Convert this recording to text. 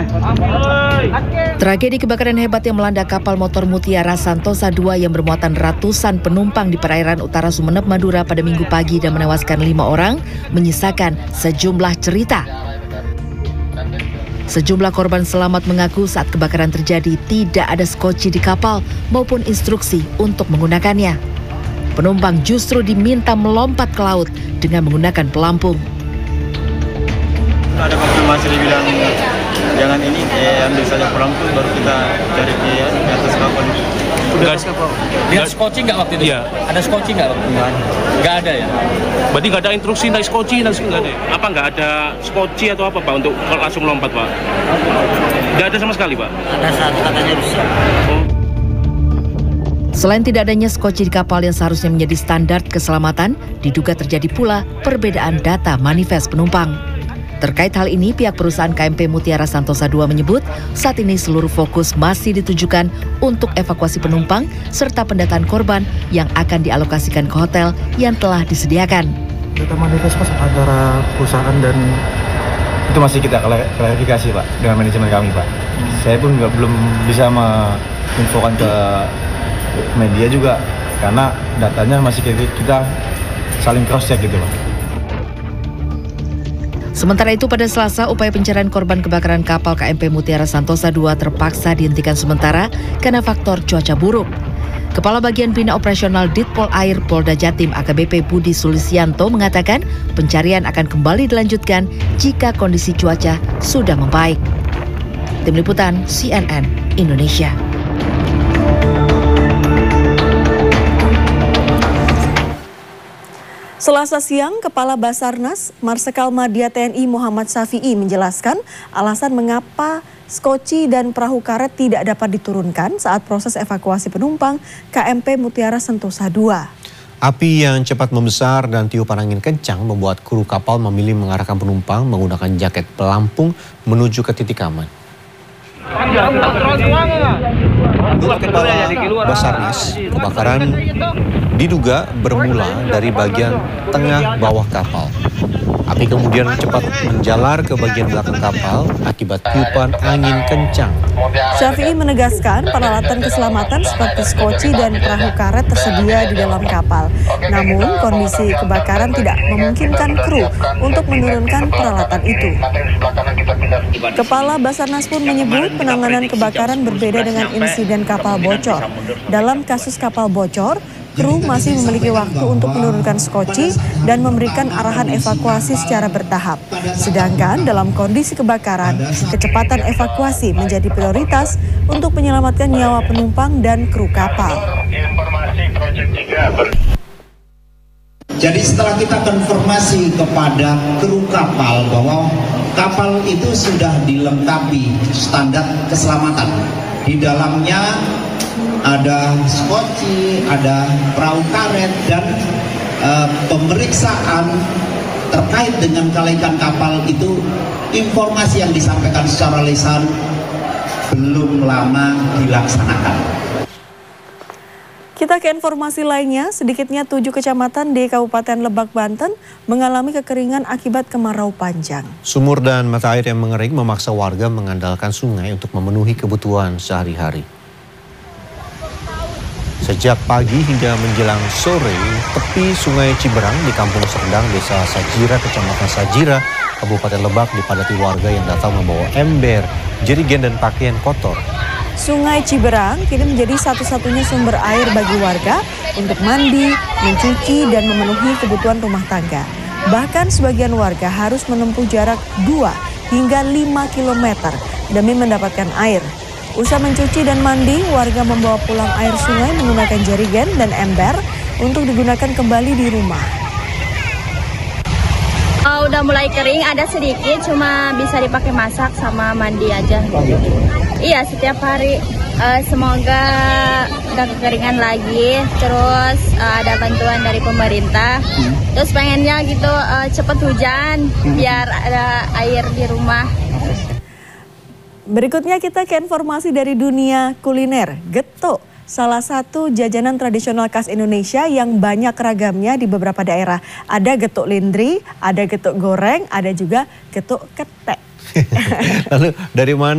Tragedi kebakaran hebat yang melanda kapal motor Mutiara Santosa II yang bermuatan ratusan penumpang di perairan utara Sumeneb, Madura pada Minggu pagi dan menewaskan 5 orang menyisakan sejumlah cerita. Sejumlah korban selamat mengaku saat kebakaran terjadi tidak ada skoci di kapal maupun instruksi untuk menggunakannya. Penumpang justru diminta melompat ke laut dengan menggunakan pelampung. Ada konfirmasi dibilang jangan ini, ambil saja pelampung baru kita cari di atas kapal. Dia skoci nggak waktu itu? Iya. Ada skoci nggak waktu itu? Nggak ada ya? Berarti nggak ada instruksi naik skoci, nggak ada. Apa nggak ada skoci atau apa Pak untuk langsung lompat Pak? Nggak ada sama sekali Pak? Ada satu katanya bisa. Selain tidak adanya skoci di kapal yang seharusnya menjadi standar keselamatan, diduga terjadi pula perbedaan data manifest penumpang. Terkait hal ini, pihak perusahaan KMP Mutiara Santosa II menyebut saat ini seluruh fokus masih ditujukan untuk evakuasi penumpang serta pendataan korban yang akan dialokasikan ke hotel yang telah disediakan. Data manifest Mas antara perusahaan dan itu masih kita klarifikasi Pak dengan manajemen kami Pak. Saya pun belum bisa menginfokan ke media juga karena datanya masih kita saling cross check gitu Pak. Sementara itu pada Selasa, upaya pencarian korban kebakaran kapal KMP Mutiara Santosa II terpaksa dihentikan sementara karena faktor cuaca buruk. Kepala Bagian Bina Operasional Ditpol Air Polda Jatim AKBP Budi Sulisianto mengatakan pencarian akan kembali dilanjutkan jika kondisi cuaca sudah membaik. Tim Liputan CNN Indonesia. Selasa siang, Kepala Basarnas Marsikal Madya TNI Muhammad Syafi'i menjelaskan alasan mengapa skoci dan perahu karet tidak dapat diturunkan saat proses evakuasi penumpang KMP Mutiara Santosa II. Api yang cepat membesar dan tiupan angin kencang membuat kru kapal memilih mengarahkan penumpang menggunakan jaket pelampung menuju ke titik aman. Menurut Kepala Basarnas, kebakaran diduga bermula dari bagian tengah bawah kapal. Api kemudian cepat menjalar ke bagian belakang kapal akibat tiupan angin kencang. Syafi'i menegaskan peralatan keselamatan seperti skoci dan perahu karet tersedia di dalam kapal. Namun kondisi kebakaran tidak memungkinkan kru untuk menurunkan peralatan itu. Kepala Basarnas pun menyebut penanganan kebakaran berbeda dengan insiden kapal bocor. Dalam kasus kapal bocor, kru masih memiliki waktu untuk menurunkan skoci dan memberikan arahan evakuasi secara bertahap. Sedangkan dalam kondisi kebakaran, kecepatan evakuasi menjadi prioritas untuk menyelamatkan nyawa penumpang dan kru kapal. Jadi setelah kita konfirmasi kepada kru kapal bahwa kapal itu sudah dilengkapi standar keselamatan. Di dalamnya ada skoci, ada perahu karet, dan pemeriksaan terkait dengan kelaikan kapal itu informasi yang disampaikan secara lisan belum lama dilaksanakan. Kita ke informasi lainnya, sedikitnya 7 kecamatan di Kabupaten Lebak, Banten mengalami kekeringan akibat kemarau panjang. Sumur dan mata air yang mengering memaksa warga mengandalkan sungai untuk memenuhi kebutuhan sehari-hari. Sejak pagi hingga menjelang sore, tepi Sungai Ciberang di Kampung Serdang, Desa Sajira, Kecamatan Sajira, Kabupaten Lebak dipadati warga yang datang membawa ember, jerigen dan pakaian kotor. Sungai Ciberang kini menjadi satu-satunya sumber air bagi warga untuk mandi, mencuci, dan memenuhi kebutuhan rumah tangga. Bahkan sebagian warga harus menempuh jarak 2 hingga 5 km demi mendapatkan air. Usai mencuci dan mandi, warga membawa pulang air sungai menggunakan jerigen dan ember untuk digunakan kembali di rumah. Udah mulai kering, ada sedikit, cuma bisa dipakai masak sama mandi aja. Iya, setiap hari. Semoga gak kekeringan lagi, terus ada bantuan dari pemerintah. Terus pengennya gitu cepet hujan, biar ada air di rumah. Berikutnya kita ke informasi dari dunia kuliner. Getuk, salah satu jajanan tradisional khas Indonesia yang banyak ragamnya di beberapa daerah. Ada getuk lindri, ada getuk goreng, ada juga getuk ketek. Lalu dari mana